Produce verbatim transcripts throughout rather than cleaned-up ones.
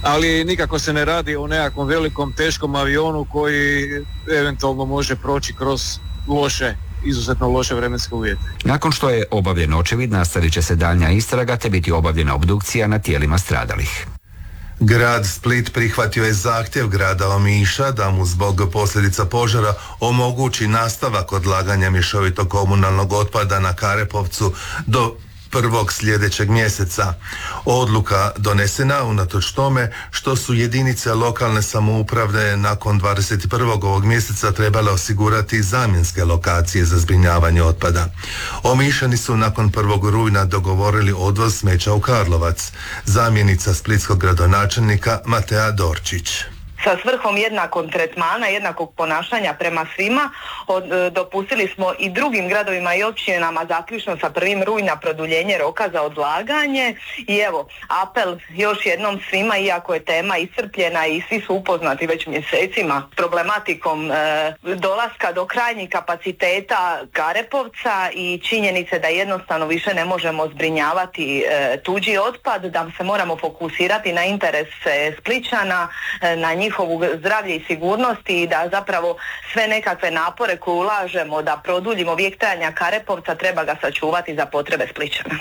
ali nikako se ne radi o nekakvom velikom teškom avionu koji eventualno može proći kroz loše, izuzetno loše vremenske uvjete. Nakon što je obavljen očevid, nastavit će se daljnja istraga te biti obavljena obdukcija na tijelima stradalih. Grad Split prihvatio je zahtjev grada Omiša da mu zbog posljedica požara omogući nastavak odlaganja mješovitog komunalnog otpada na Karepovcu do prvog sljedećeg mjeseca. Odluka donesena unatoč tome što su jedinice lokalne samouprave nakon dvadeset prvog ovog mjeseca trebale osigurati zamjenske lokacije za zbrinjavanje otpada. Omišani su nakon prvog rujna dogovorili odvoz smeća u Karlovac. Zamjenica splitskog gradonačelnika Matea Dorčić. Sa svrhom jednakog tretmana, jednakog ponašanja prema svima, od, dopustili smo i drugim gradovima i općinama zaključno sa prvog rujna produljenje roka za odlaganje i evo, apel još jednom svima, iako je tema iscrpljena i svi su upoznati već mjesecima s problematikom e, dolaska do krajnjih kapaciteta Karepovca i činjenice da jednostavno više ne možemo zbrinjavati e, tuđi otpad, da se moramo fokusirati na interese Splićana, e, na njih njihovu zdravlje i sigurnosti i da zapravo sve nekakve napore koje ulažemo da produljimo vijek trajanja Karepovca treba ga sačuvati za potrebe Splićana.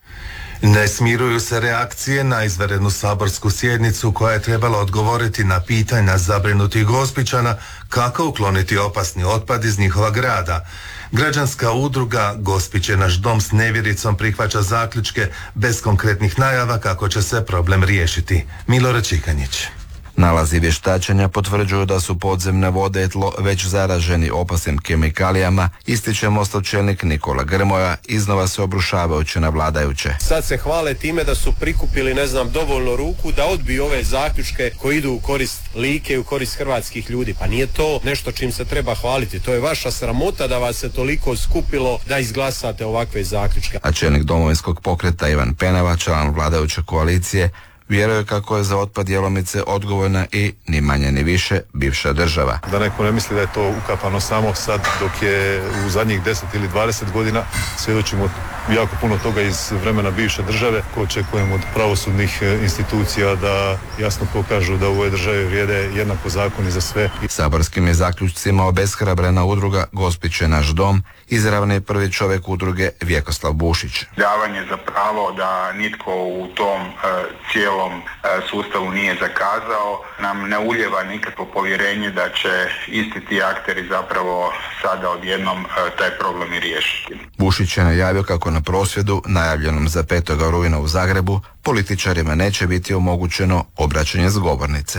Ne smiruju se reakcije na izvanrednu saborsku sjednicu koja je trebala odgovoriti na pitanja zabrinutih Gospićana kako ukloniti opasni otpad iz njihova grada. Građanska udruga Gospić je naš dom s nevjericom prihvaća zaključke bez konkretnih najava kako će se problem riješiti. Milorad Čikanjić. Nalazi vještačenja potvrđuju da su podzemne vode i tlo već zaraženi opasnim kemikalijama, ističe Mostov čelnik Nikola Grmoja, iznova se obrušavajući na vladajuće. Sad se hvale time da su prikupili, ne znam, dovoljno ruku da odbiju ove zaključke koji idu u korist Like i u korist hrvatskih ljudi. Pa nije to nešto čim se treba hvaliti. To je vaša sramota da vas se toliko skupilo da izglasate ovakve zaključke. A čelnik Domovinskog pokreta Ivan Penava, član vladajuće koalicije, vjeruje kako je za otpad Jelomice odgovorna i ni manje ni više bivša država. Da neko ne misli da je to ukapano samo sad, dok je u zadnjih deset ili dvadeset godina svjedočimo jako puno toga iz vremena bivše države. Očekujemo od pravosudnih institucija da jasno pokažu da u ovoj državi vrijede jednako zakoni za sve. Saborskim je zaključcima obeshrabrena udruga Gospić je naš dom, izravni prvi čovjek udruge Vjekoslav Bušić. Davanje za pravo da nitko u tom uh, cijelom uh, sustavu nije zakazao nam ne ulijeva nikakvo povjerenje da će isti ti akteri zapravo sada odjednom uh, taj problem i riješiti. Bušić je najavio kako na prosvjedu, najavljenom za petog rujna u Zagrebu, političarima neće biti omogućeno obraćanje s govornice.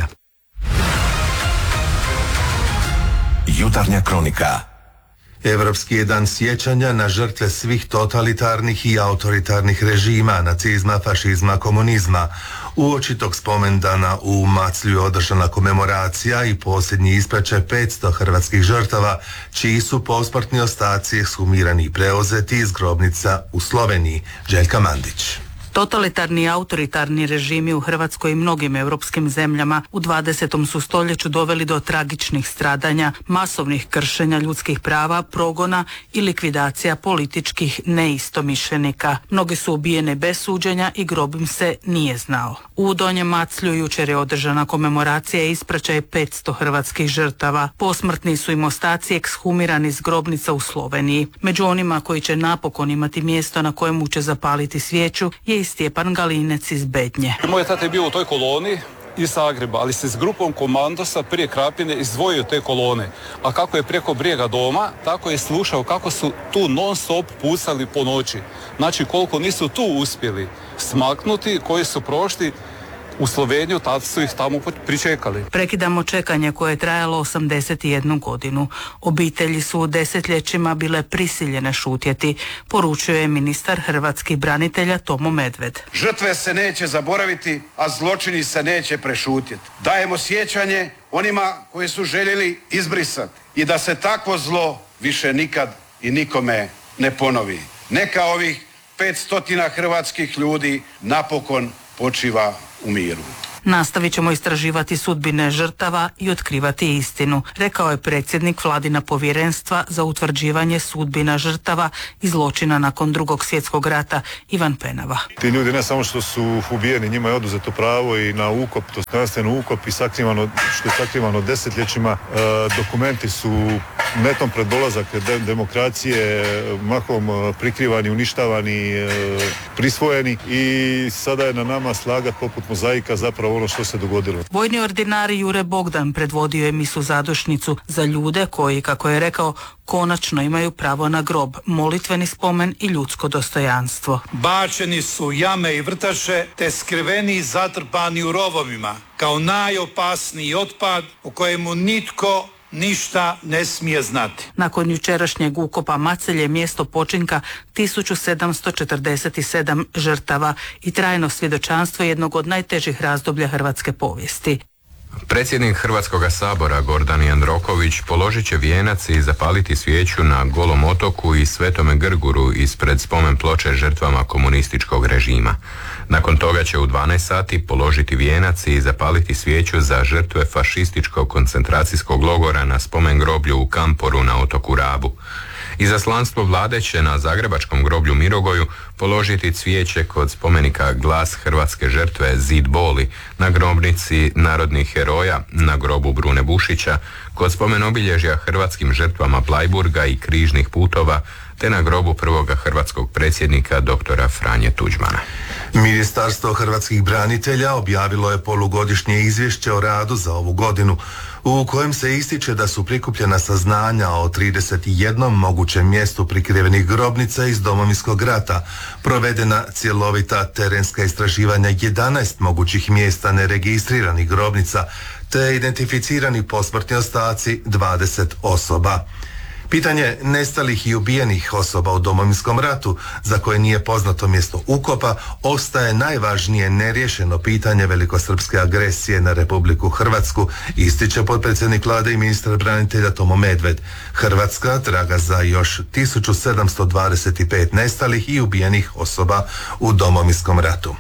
Jutarnja kronika. Europski je dan sjećanja na žrtve svih totalitarnih i autoritarnih režima, nacizma, fašizma, komunizma. Uoči tog spomendana u Maclju je održana komemoracija i posljednji ispraćaj petsto hrvatskih žrtava, čiji su posmrtni ostaci ekshumirani i preuzeti iz grobnica u Sloveniji. Željka Mandić. Totalitarni i autoritarni režimi u Hrvatskoj i mnogim europskim zemljama u dvadesetom su stoljeću doveli do tragičnih stradanja, masovnih kršenja ljudskih prava, progona i likvidacija političkih neistomišljenika. Mnogi su ubijene bez suđenja i grob im se nije znao. U Donjem Maclju jučer je održana komemoracija i ispraćaj petsto hrvatskih žrtava. Posmrtni su im ostaci ekshumirani iz grobnica u Sloveniji. Među onima koji će napokon imati mjesto na kojemu će zapaliti svijeću je Stjepan Galinec iz Bednje. Moj tata je bio u toj koloni iz Zagreba, ali se s grupom komandosa prije Krapine izdvojio te kolone. A kako je preko brijega doma, tako je slušao kako su tu non stop pucali po noći. Znači koliko nisu tu uspjeli smaknuti, koji su prošli u Sloveniju, tad su ih tamo pričekali. Prekidamo čekanje koje je trajalo osamdeset jednu godinu. Obitelji su u desetljećima bile prisiljene šutjeti, poručuje je ministar hrvatskih branitelja Tomo Medved. Žrtve se neće zaboraviti, a zločini se neće prešutjeti. Dajemo sjećanje onima koji su željeli izbrisati i da se takvo zlo više nikad i nikome ne ponovi. Neka ovih petstotina hrvatskih ljudi napokon počiva u miru. Nastavit ćemo istraživati sudbine žrtava i otkrivati istinu, rekao je predsjednik Vladina povjerenstva za utvrđivanje sudbina žrtava i zločina nakon drugog svjetskog rata Ivan Penava. Ti ljudi ne samo što su ubijeni, njima je oduzeto pravo i na ukop, dostojanstven ukop i sakrivano, što je sakrivano desetljećima. E, dokumenti su netom pred dolazak de, demokracije mahom prikrivani, uništavani, e, prisvojeni i sada je na nama slagati poput mozaika zapravo ono što se dogodilo. Vojni ordinar Jure Bogdan predvodio je misu zadušnicu za ljude koji, kako je rekao, konačno imaju pravo na grob, molitveni spomen i ljudsko dostojanstvo. Bačeni su jame i vrtaše te skriveni i zatrpani u rovovima kao najopasniji otpad o kojemu nitko ništa ne smije znati. Nakon jučerašnjeg ukopa Macelje mjesto počinka tisuću sedamsto četrdeset sedam žrtava i trajno svjedočanstvo jednog od najtežih razdoblja hrvatske povijesti. Predsjednik Hrvatskog sabora Gordan Jandroković položit će vijenac i zapaliti svijeću na Golom otoku i Svetome Grguru ispred spomen ploče žrtvama komunističkog režima. Nakon toga će u dvanaest sati položiti vijenac i zapaliti svijeću za žrtve fašističkog koncentracijskog logora na spomen groblju u Kamporu na otoku Rabu. Izaslanstvo vlade će na zagrebačkom groblju Mirogoju položiti cvijeće kod spomenika Glas hrvatske žrtve Zid boli, na grobnici narodnih heroja, na grobu Brune Bušića, kod spomen obilježja hrvatskim žrtvama Bleiburga i križnih putova, te na grobu prvoga hrvatskog predsjednika doktora Franje Tuđmana. Ministarstvo hrvatskih branitelja objavilo je polugodišnje izvješće o radu za ovu godinu, u kojem se ističe da su prikupljena saznanja o trideset jednom mogućem mjestu prikrivenih grobnica iz Domovinskog rata, provedena cjelovita terenska istraživanja jedanaest mogućih mjesta neregistriranih grobnica, te identificirani posmrtni ostaci dvadeset osoba. Pitanje nestalih i ubijenih osoba u Domovinskom ratu, za koje nije poznato mjesto ukopa, ostaje najvažnije neriješeno pitanje velikosrpske agresije na Republiku Hrvatsku, ističe potpredsjednik vlade i ministar branitelja Tomo Medved. Hrvatska traga za još tisuću sedamsto dvadeset pet nestalih i ubijenih osoba u Domovinskom ratu.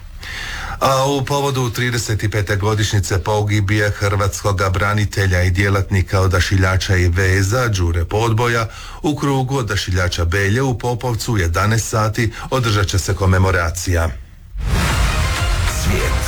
A u povodu trideset pete godišnjice pogibije hrvatskog branitelja i djelatnika odašiljača i veza Đure Podboja u krugu odašiljača Belje u Popovcu u jedanaest sati održat će se komemoracija. Svijet.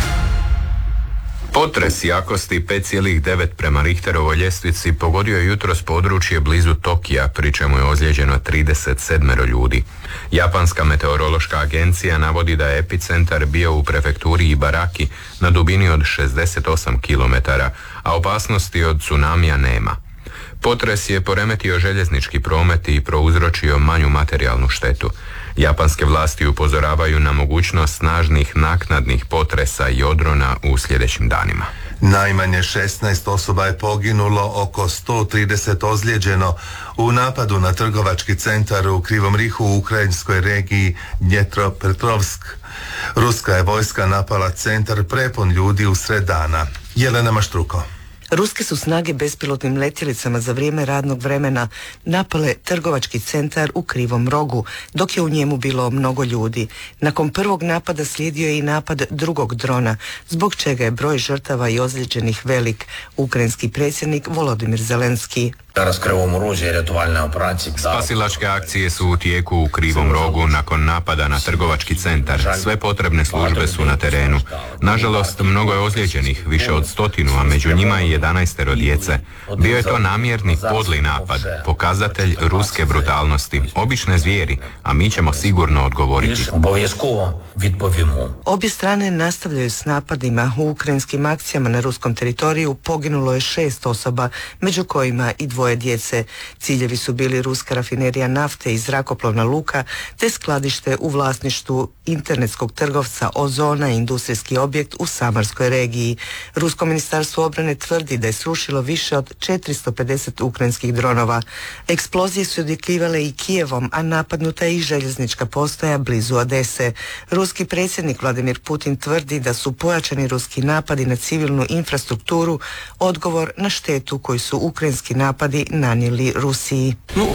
Potres jakosti pet zarez devet prema Richterovoj ljestvici pogodio je jutros područje blizu Tokija, pri čemu je ozlijeđeno trideset sedam ljudi. Japanska meteorološka agencija navodi da je epicentar bio u prefekturi Ibaraki na dubini od šezdeset osam kilometara, a opasnosti od tsunamija nema. Potres je poremetio željeznički promet i prouzročio manju materijalnu štetu. Japanske vlasti upozoravaju na mogućnost snažnih naknadnih potresa i odrona u sljedećim danima. Najmanje šesnaest osoba je poginulo, oko sto trideset ozlijeđeno u napadu na trgovački centar u Krivom Rihu u ukrajinskoj regiji Dnjepropetrovsk. Ruska je vojska napala centar prepun ljudi usred dana. Jelena Maštruko. Ruske su snage bespilotnim letjelicama za vrijeme radnog vremena napale trgovački centar u Krivom Rogu, dok je u njemu bilo mnogo ljudi. Nakon prvog napada slijedio je i napad drugog drona, zbog čega je broj žrtava i ozlijeđenih velik, ukrajinski predsjednik Volodimir Zelenski. Spasilačke akcije su u tijeku u Krivom Rogu nakon napada na trgovački centar. Sve potrebne službe su na terenu. Nažalost, mnogo je ozlijeđenih, više od stotinu, a među njima i jedanaestero djece. Bio je to namjerni podli napad, pokazatelj ruske brutalnosti, obične zvijeri, a mi ćemo sigurno odgovoriti. Obje strane nastavljaju s napadima. U ukrajinskim akcijama na ruskom teritoriju poginulo je šest osoba, među kojima i dvoje djece. Ciljevi su bili ruska rafinerija nafte i zrakoplovna luka, te skladište u vlasništvu internetskog trgovca Ozona i industrijski objekt u Samarskoj regiji. Rusko ministarstvo obrane tvrdi da je srušilo više od četiristo pedeset ukrajinskih dronova. Eksplozije su odjekivale i Kijevom, a napadnuta je i željeznička postaja blizu Odese. Ruski predsjednik Vladimir Putin tvrdi da su pojačani ruski napadi na civilnu infrastrukturu odgovor na štetu koju su ukrajinski napadi Kijevi nanijeli Rusiji.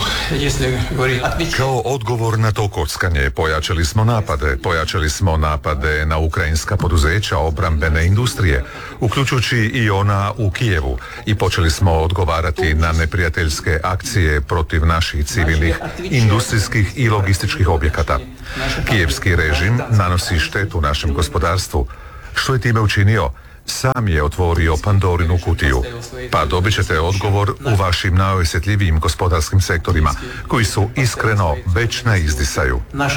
Kao odgovor na to kockanje pojačali smo napade, pojačali smo napade na ukrajinska poduzeća obrambene industrije, uključujući i ona u Kijevu, i počeli smo odgovarati na neprijateljske akcije protiv naših civilnih, industrijskih i logističkih objekata. Kijevski režim nanosi štetu našem gospodarstvu. Što je time učinio? Sam je otvorio Pandorinu kutiju. Pa dobit ćete odgovor u vašim najosjetljivijim gospodarskim sektorima, koji su iskreno već na izdisaju.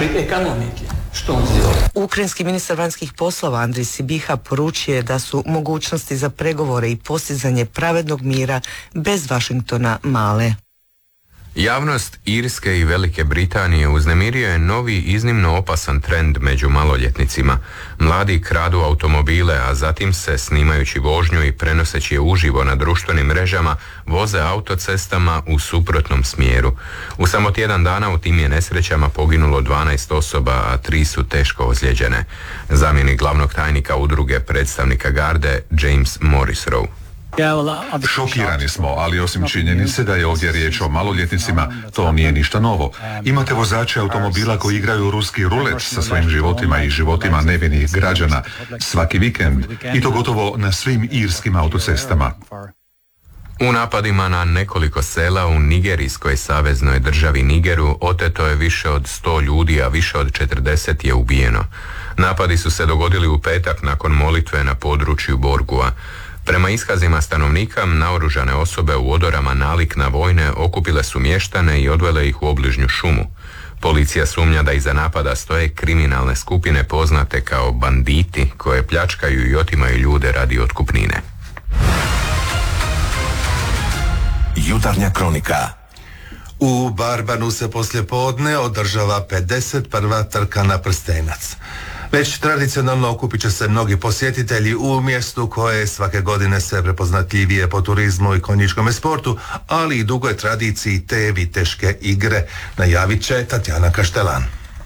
Ukrajinski ministar vanjskih poslova Andrij Sibiha poručio je da su mogućnosti za pregovore i postizanje pravednog mira bez Vašingtona male. Javnost Irske i Velike Britanije uznemirio je novi iznimno opasan trend među maloljetnicima. Mladi kradu automobile, a zatim se, snimajući vožnju i prenoseći je uživo na društvenim mrežama, voze autocestama u suprotnom smjeru. U samo tjedan dana u tim je nesrećama poginulo dvanaest osoba, a tri su teško ozlijeđene. Zamjenik glavnog tajnika udruge predstavnika garde James Morrisroe. Šokirani smo, ali osim činjenice da je ovdje riječ o maloljetnicima, to nije ništa novo. Imate vozače automobila koji igraju ruski rulet sa svojim životima i životima nevinih građana svaki vikend, i to gotovo na svim irskim autocestama. U napadima na nekoliko sela u nigerijskoj saveznoj državi Nigeru oteto je više od sto ljudi, a više od četrdeset je ubijeno. Napadi su se dogodili u petak nakon molitve na području Borgua. Prema iskazima stanovnika, naoružane osobe u odorama nalik na vojne okupile su mještane i odvele ih u obližnju šumu. Policija sumnja da iza napada stoje kriminalne skupine poznate kao banditi, koje pljačkaju i otimaju ljude radi otkupnine. Jutarnja kronika. U Barbanu se poslijepodne održava pedeset prva trka na prstenac. Već tradicionalno okupit će se mnogi posjetitelji u mjestu koje je svake godine sve prepoznatljivije po turizmu i konjičkom sportu, ali i dugoj tradiciji te viteške igre, najavit će Tatjana Kaštelan.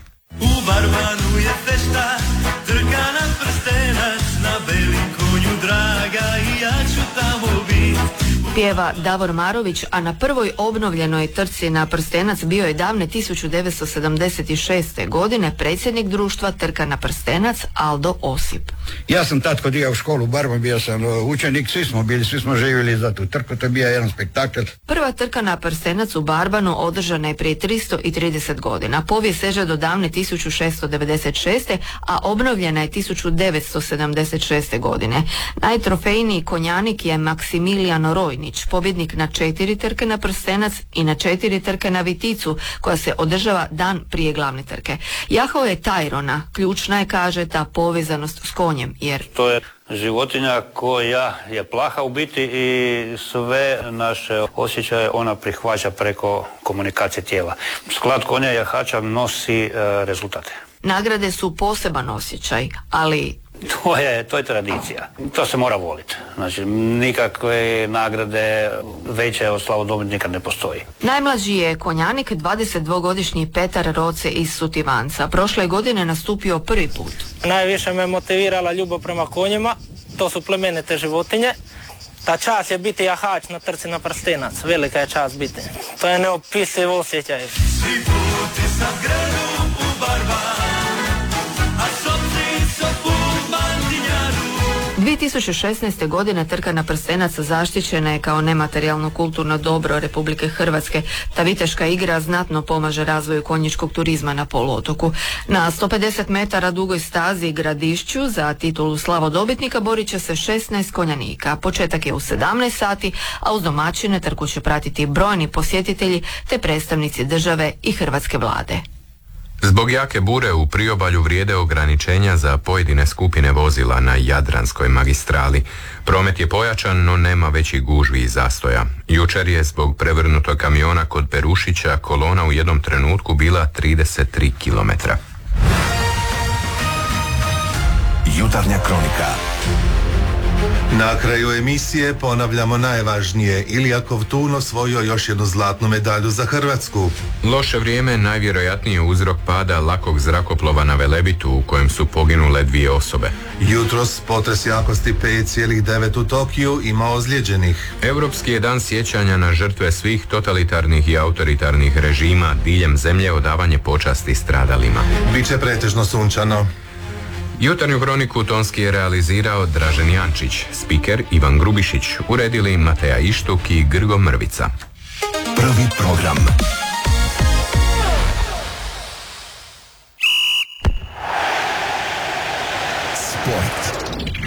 U Barbanu je fešta, trka na prstenac, na belim konju draga, i ja ću tamo biti. Pjeva Davor Marović, a na prvoj obnovljenoj trci na prstenac bio je davne tisuću devetsto sedamdeset šeste. godine predsjednik društva Trka na prstenac Aldo Osip. Ja sam tad kod ja u školu u Barban, bio sam učenik, svi smo bili, svi smo živjeli za tu trku, to je bio jedan spektakl. Prva trka na prstenac u Barbanu održana je prije tristo trideset godina. Povijest seže do davne tisuću šesto devedeset šeste. a obnovljena je tisuću devetsto sedamdeset šeste. godine. Najtrofejniji konjanik je Maksimilijan Rojnić, pobjednik na četiri trke na prstenac i na četiri trke na viticu, koja se održava dan prije glavne trke. Jahao je Tajrona, ključna je, kaže, ta povezanost s konjem, jer to je životinja koja je plaha u biti i sve naše osjećaje ona prihvaća preko komunikacije tijela. Sklad konja jahača nosi e, rezultate. Nagrade su poseban osjećaj, ali To je, to je tradicija. To se mora voliti. Znači, nikakve nagrade veće od slavodobitnika ne postoji. Najmlađi je konjanik dvadesetdvogodišnji Petar Roce iz Sutivanca. Prošle godine nastupio prvi put. Najviše me motivirala ljubav prema konjima. To su plemenite životinje. Ta čast je biti jahač na trci na prstenac. Velika je čast biti. To je neopisiv osjećaj. Svi puti sad gradu u Barban, a sopci su pun bandinjaru. dvije tisuće šesnaeste. godine trka na prstenac zaštićena je kao nematerijalno kulturno dobro Republike Hrvatske. Ta viteška igra znatno pomaže razvoju konjičkog turizma na poluotoku. Na sto pedeset metara dugoj stazi Gradišću za titulu slavodobitnika borit će se šesnaest konjanika. Početak je u sedamnaest sati, a uz domaćine trku će pratiti brojni posjetitelji te predstavnici države i hrvatske vlade. Zbog jake bure u priobalju vrijede ograničenja za pojedine skupine vozila na Jadranskoj magistrali. Promet je pojačan, no nema većih gužvi i zastoja. Jučer je zbog prevrnutog kamiona kod Perušića kolona u jednom trenutku bila trideset tri kilometra. Jutarnja kronika. Na kraju emisije ponavljamo najvažnije. Ilija Kovtun osvojio još jednu zlatnu medalju za Hrvatsku. Loše vrijeme najvjerojatniji je uzrok pada lakog zrakoplova na Velebitu u kojem su poginule dvije osobe. Jutros potres jakosti pet zarez devet u Tokiju ima ozlijeđenih. Europski je dan sjećanja na žrtve svih totalitarnih i autoritarnih režima diljem zemlje, odavanje počasti stradalima. Biće pretežno sunčano. Jutarnju kroniku tonski je realizirao Dražen Jančić, spiker Ivan Grubišić, uredili Mateja Ištuk i Grgo Mrvica. Prvi program. Sport.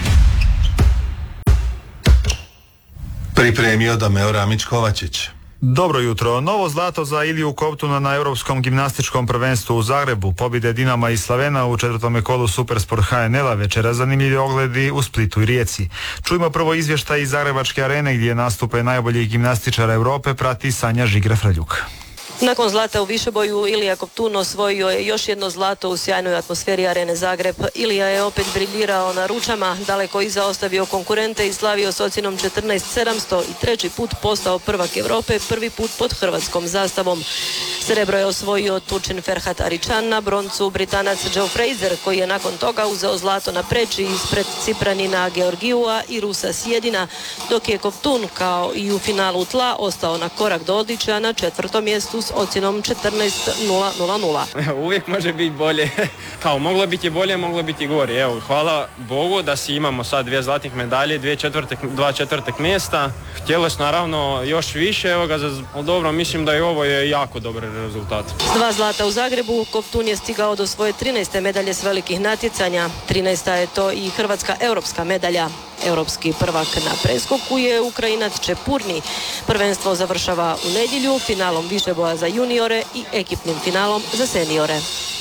Pripremio Dameo Ramić-Kovačić. Dobro jutro. Novo zlato za Iliju Kovtuna na Europskom gimnastičkom prvenstvu u Zagrebu. Pobjede Dinama i Slavena u četvrtome kolu Supersport H N L-a. Večera zanimljivi ogledi u Splitu i Rijeci. Čujmo prvo izvještaj iz Zagrebačke arene gdje nastupe najboljih gimnastičara Europe prati Sanja Žigra-Frljuk. Nakon zlata u višeboju Ilija Kovtun osvojio je još jedno zlato u sjajnoj atmosferi arene Zagreb. Ilija je opet briljirao na ručama, daleko iza ostavio konkurente i slavio s ocjenom četrnaest sedamsto i treći put postao prvak Europe, prvi put pod hrvatskom zastavom. Srebro je osvojio Turčin Ferhat Aričan, na broncu Britanac Joe Fraser, koji je nakon toga uzeo zlato na preći ispred Cipranina Georgijua i Rusa Sjedina, dok je Kovtun kao i u finalu tla ostao na korak do odličja na četvrtom mjestu s ocjenom četrnaest nula nula. Uvijek može biti bolje. Kao moglo biti bolje, moglo biti gore. Evo, hvala Bogu da si imamo sad dvije zlatnih medalje, dvije četvrtek, dva četvrtek mjesta. Htjelo se naravno još više, evo ga, za, dobro, mislim da i ovo je jako dobar rezultat. S dva zlata u Zagrebu Kovtun je stigao do svoje trinaeste medalje s velikih natjecanja. trinaesta je to i hrvatska europska medalja. Europski prvak na preskoku je Ukrajinac Čepurni. Prvenstvo završava u nedjelju finalom višeboja za juniore i ekipnim finalom za seniore.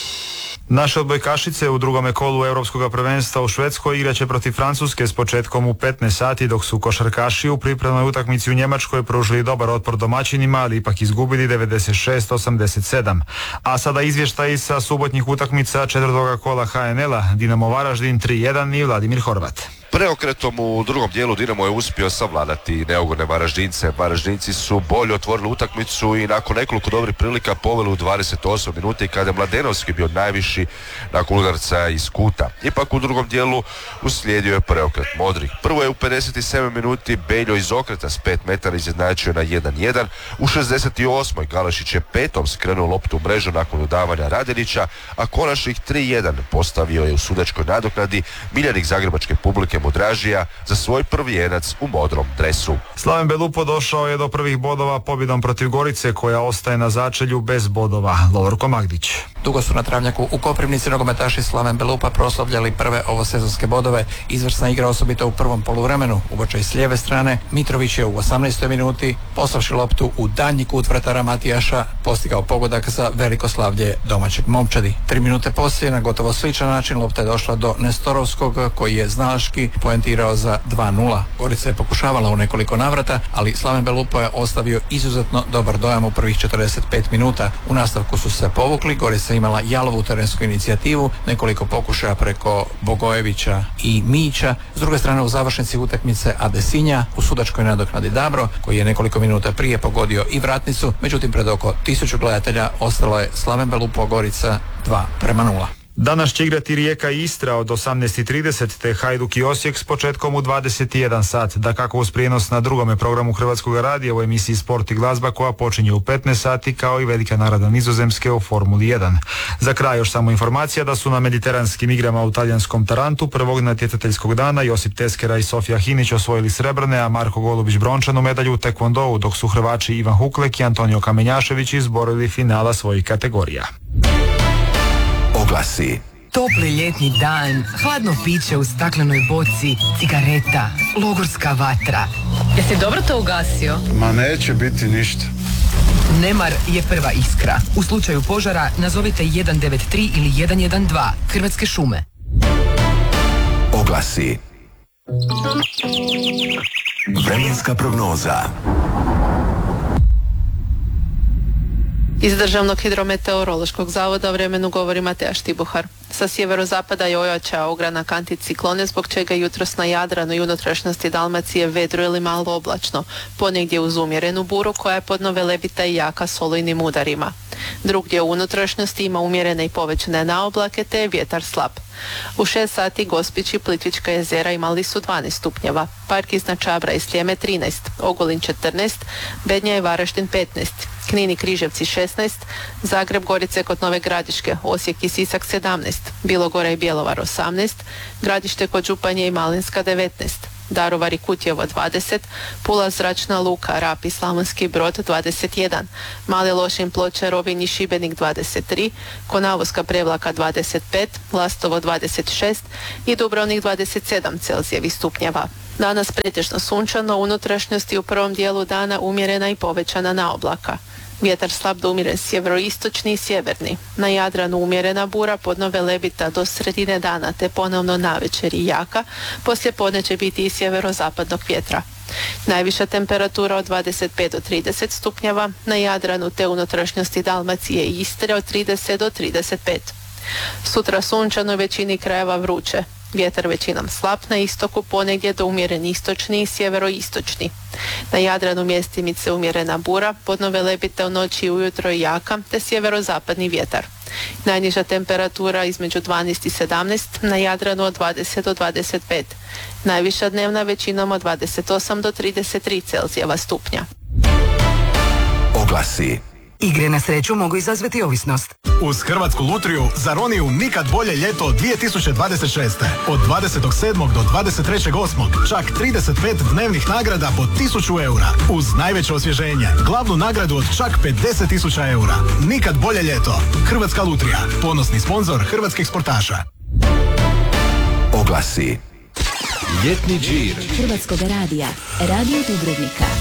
Naše odbojkašice u drugome kolu Europskog prvenstva u Švedskoj igraće protiv Francuske s početkom u petnaest sati, dok su košarkaši u pripremnoj utakmici u Njemačkoj pružili dobar otpor domaćinima, ali ipak izgubili devedeset šest osamdeset sedam. A sada izvještaj sa subotnjih utakmica četvrtoga kola H N L-a. Dinamo Varaždin tri jedan i Vladimir Horvat. Preokretom u drugom dijelu Dinamo je uspio savladati neugodne Varaždince. Varaždinci su bolje otvorili utakmicu i nakon nekoliko dobrih prilika poveli u dvadeset osam minuta kada je Mladenovski bio najviši nakon udarca iz kuta. Ipak u drugom dijelu uslijedio je preokret modrih. Prvo je u pedeset sedam minuti Beljo iz okreta s pet metara izjednačio na jedan jedan. U šezdeset osmoj Galešić je petom skrenuo loptu u mrežu nakon dodavanja Radenića, a konačnih tri jedan postavio je u sudačkoj nadoknadi miljenik zagrebačke publike Mudražija za svoj prvi jenac u modrom dresu. Slaven Belupo došao je do prvih bodova pobjedom protiv Gorice, koja ostaje na začelju bez bodova. Lovorko Magdić. Dugo su na travnjaku u Koprivnici nogometaši Slaven Belupa proslavljali prve ovosezonske bodove. Izvrsna igra osobito u prvom poluvremenu. Ubočaj s lijeve strane, Mitrović je u osamnaestoj minuti poslavši loptu u daljnji kut vratara Matijaša postigao pogodak za veliko slavlje domaćeg momčadi. Tri minute poslije na gotovo sličan način lopta je došla do Nestorovskog, koji je znalaški poentirao za dva nula. Gorica je pokušavala u nekoliko navrata, ali Slaven Belupo je ostavio izuzetno dobar dojam u prvih četrdeset pet minuta. U nastavku su se povukli, Gorica imala jalovu terensku inicijativu, nekoliko pokušaja preko Bogojevića i Mića. S druge strane u završnici utakmice Adesinja u sudačkoj nadoknadi Dabro, koji je nekoliko minuta prije pogodio i vratnicu, međutim pred oko tisuću gledatelja ostalo je Slaven Belupo Gorica dva prema nula. Danas će igrati Rijeka i Istra od osamnaest i trideset te Hajduk i Osijek s početkom u dvadeset jedan sat. Dakako uz prijenos na drugome programu Hrvatskog radija u emisiji Sport i glazba koja počinje u petnaest sati, kao i velika narada Nizozemske u Formuli jedan. Za kraj još samo informacija da su na mediteranskim igrama u talijanskom Tarantu prvog natjecateljskog dana Josip Teskera i Sofija Hinić osvojili srebrne, a Marko Golubić brončanu medalju u tekvondou, dok su Hrvači Ivan Huklek i Antonio Kamenjašević izborili finala svojih kategorija. Oglasi. Topli ljetni dan, hladno piće u staklenoj boci, cigareta, logorska vatra. Jesi dobro to ugasio? Ma neće biti ništa. Nemar je prva iskra. U slučaju požara nazovite jedan devet tri ili jedan jedan dva. Hrvatske šume. Oglasi. Vremenska prognoza. Iz Državnog hidrometeorološkog zavoda o vremenu govori Mateja Štibuhar. Sa sjeverozapada je ojačao ogranak anticiklone, zbog čega jutros na Jadranu i unutrašnjosti Dalmacije vedro ili malo oblačno, ponegdje uz umjerenu buru koja je podno velebita i jaka s olujnim udarima. Drugdje u unutrašnjosti ima umjerene i povećane naoblake te je vjetar slab. U šest sati Gospić i Plitvička jezera imali su dvanaest stupnjeva, Park iznad Čabra i Sljeme trinaest, Ogulin četrnaest, Bednja i Varaždin petnaest, Knin i Križevci šesnaest, Zagreb, Gorice kod Nove Gradiške, Osijek i Sisak sedamnaest, Bilogora i Bjelovar osamnaest, Gradište kod Županje i Malinska devetnaest, Daruvar i Kutjevo dvadeset, Pula, Zračna luka, Rab i Slavonski Brod dvadeset jedan, Mali Lošinj, Ploče, Rovinj i Šibenik dvadeset tri, Konavoska, Prevlaka dvadeset pet, Lastovo dvadeset šest i Dubrovnik dvadeset sedam Celzijevih stupnjeva. Danas pretežno sunčano, u unutrašnjosti u prvom dijelu dana umjerena i povećana naoblaka. Vjetar slab do umjeren sjeveroistočni i sjeverni. Na Jadranu umjerena bura, podno velebita do sredine dana te ponovno navečer i jaka, poslije podne će biti i sjeverozapadnog vjetra. Najviša temperatura od dvadeset pet do trideset stupnjeva, na Jadranu te unutrašnjosti Dalmacije i Istre od trideset do trideset pet. Sutra sunčano, većini krajeva vruće. Vjetar većinom slab, na istoku ponegdje do umjeren istočni i sjeveroistočni. Na Jadranu mjestimice umjerena bura, podno velebita u noći i ujutro i jaka, te sjeverozapadni vjetar. Najniža temperatura između dvanaest i sedamnaest, na Jadranu od dvadeset do dvadeset pet. Najviša dnevna većinom od dvadeset osam do trideset tri Celzijeva stupnja. Oglasi. Igre na sreću mogu izazvati ovisnost. Uz Hrvatsku lutriju za Roniju nikad bolje ljeto dvije tisuće dvadeset šeste. Od dvadeset sedmog do dvadeset trećeg osmog čak trideset pet dnevnih nagrada po tisuću eura. Uz najveće osvježenje, glavnu nagradu od čak pedeset tisuća eura. Nikad bolje ljeto. Hrvatska lutrija, ponosni sponzor hrvatskih sportaša. Oglasi. Ljetni džir. Hrvatskog radija, Radio Dubrovnika.